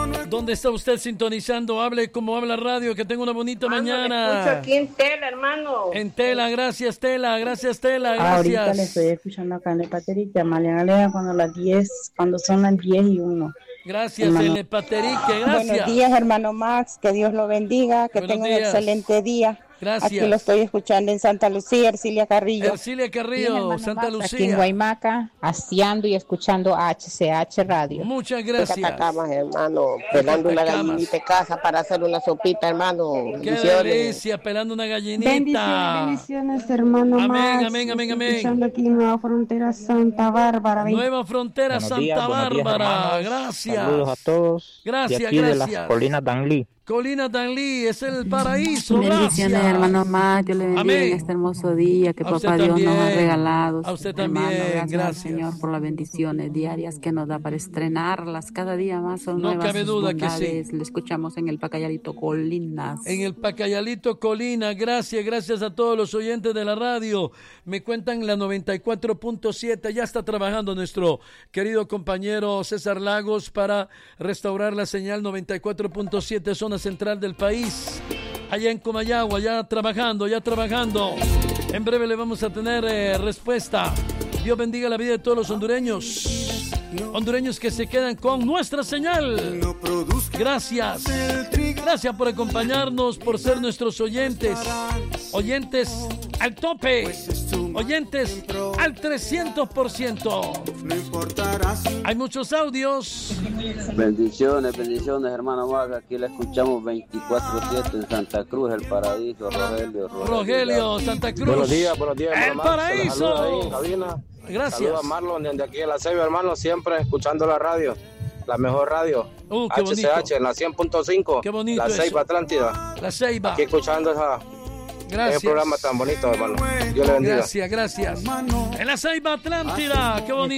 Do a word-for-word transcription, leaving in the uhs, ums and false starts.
¿Dónde está usted sintonizando? Hable como habla radio, que tengo una bonita Mano, mañana. Le escucho aquí en Tela, hermano. En Tela, gracias Tela, gracias Tela, gracias. Ahorita le estoy escuchando acá en el Paterique, Amalia Galea, cuando las diez, cuando son las diez y uno. Gracias, en el Paterique, gracias. Buenos días, hermano Max, que Dios lo bendiga, que Buenos tenga un días. excelente día. Gracias. Aquí lo estoy escuchando en Santa Lucía, Ercilia Carrillo. Ercilia Carrillo, Bien, Santa Max, Lucía. Aquí en Guaymaca, haciando y escuchando H C H Radio. Muchas gracias. Catacamas, hermano, pelando una gallinita de casa para hacer una sopita, hermano. Qué Bendiciones. delicia, pelando una gallinita. Bendiciones, bendiciones, hermano Amén, Max. amén, amén, Estoy amén. escuchando aquí Nueva Frontera Santa Bárbara. Nueva Frontera Buenos Santa días, buenos días, Bárbara, hermanos. gracias. Saludos a todos. Gracias, de aquí gracias. de las colinas Danlí. Colina Danlí, es el paraíso, Bendiciones, gracias. hermano Max, Dios le bendiga Amén. en este hermoso día que A usted papá Dios nos ha también. regalado. A usted Hermano, también, gracias, gracias. al Señor por las bendiciones diarias que nos da para estrenarlas. Cada día más son No nuevas cabe sus duda que bondades. Le escuchamos en el Pacayalito Colinas. En el Pacayalito Colina, gracias, gracias a todos los oyentes de la radio. Me cuentan la noventa y cuatro punto siete, ya está trabajando nuestro querido compañero César Lagos para restaurar la señal noventa y cuatro punto siete, zona central del país. Allá en Comayagua, ya trabajando, ya trabajando. En breve le vamos a tener eh, respuesta. Dios bendiga la vida de todos los hondureños. Hondureños que se quedan con nuestra señal. Gracias. Gracias por acompañarnos, por ser nuestros oyentes. Oyentes al tope. Oyentes al trescientos por ciento. Hay muchos audios. Bendiciones, bendiciones, hermano Maga. Aquí la escuchamos veinticuatro siete en Santa Cruz, el paraíso, Rogelio. Rogelio, Rogelio, Santa Cruz. Buenos días, buenos días, El hermano Max. paraíso. Saludos ahí en cabina. Gracias. Saludos a Marlon desde aquí en la Ceiba, hermano, siempre escuchando la radio. La mejor radio. Uh, qué H C H bonito. en la cien punto cinco. Qué bonito La Ceiba eso. Atlántida. La Ceiba. Aquí escuchando esa, Gracias. ese programa tan bonito, hermano. Dios le bendiga. Gracias, gracias. En la Ceiba Atlántida. Qué bonito.